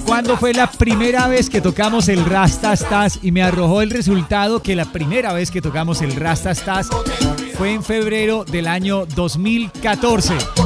cuándo fue la primera vez que tocamos el Rastastas y me arrojó el resultado que la primera vez que tocamos el Rastastas fue en febrero del año 2014.